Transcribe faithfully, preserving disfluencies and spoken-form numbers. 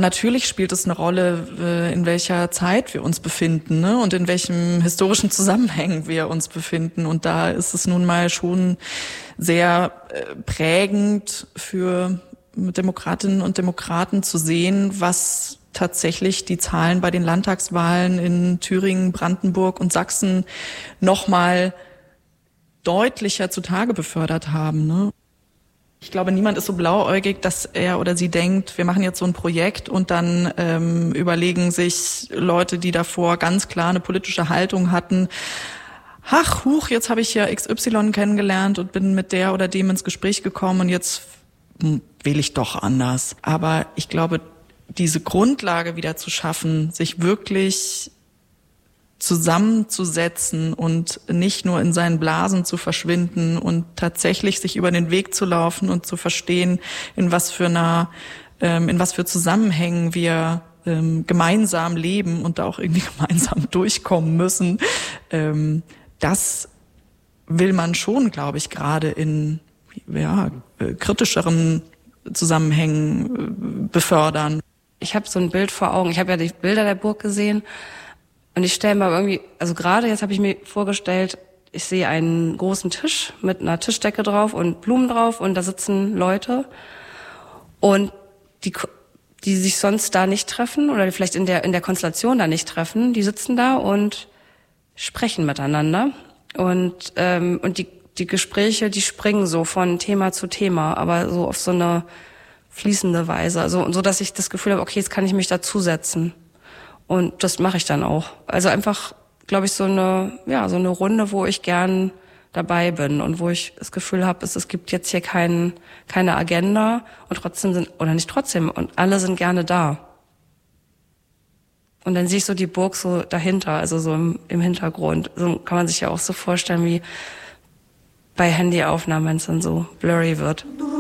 Natürlich spielt es eine Rolle, in welcher Zeit wir uns befinden, ne? Und in welchem historischen Zusammenhang wir uns befinden. Und da ist es nun mal schon sehr prägend für Demokratinnen und Demokraten zu sehen, was tatsächlich die Zahlen bei den Landtagswahlen in Thüringen, Brandenburg und Sachsen nochmal deutlicher zutage befördert haben, ne? Ich glaube, niemand ist so blauäugig, dass er oder sie denkt, wir machen jetzt so ein Projekt und dann ähm, überlegen sich Leute, die davor ganz klar eine politische Haltung hatten, ach, huch, jetzt habe ich ja X Y kennengelernt und bin mit der oder dem ins Gespräch gekommen und jetzt hm, wähle ich doch anders. Aber ich glaube, diese Grundlage wieder zu schaffen, sich wirklich zusammenzusetzen und nicht nur in seinen Blasen zu verschwinden und tatsächlich sich über den Weg zu laufen und zu verstehen, in was für einer, ähm, in was für Zusammenhängen wir ähm, gemeinsam leben und da auch irgendwie gemeinsam durchkommen müssen. Ähm, das will man schon, glaube ich, gerade in ja, kritischeren Zusammenhängen äh, befördern. Ich habe so ein Bild vor Augen. Ich habe ja die Bilder der Burg gesehen. Und ich stelle mir irgendwie, also gerade jetzt habe ich mir vorgestellt, ich sehe einen großen Tisch mit einer Tischdecke drauf und Blumen drauf und da sitzen Leute und die, die sich sonst da nicht treffen oder die vielleicht in der, in der Konstellation da nicht treffen, die sitzen da und sprechen miteinander und, ähm, und die, die Gespräche, die springen so von Thema zu Thema, aber so auf so eine fließende Weise, also so, dass ich das Gefühl habe, okay, jetzt kann ich mich dazusetzen. Und das mache ich dann auch. Also einfach, glaube ich, so eine, ja, so eine Runde, wo ich gern dabei bin und wo ich das Gefühl habe, es, es gibt jetzt hier kein, keine Agenda und trotzdem sind, oder nicht trotzdem, und alle sind gerne da. Und dann sehe ich so die Burg so dahinter, also so im, im Hintergrund. So kann man sich ja auch so vorstellen wie bei Handyaufnahmen, wenn es dann so blurry wird.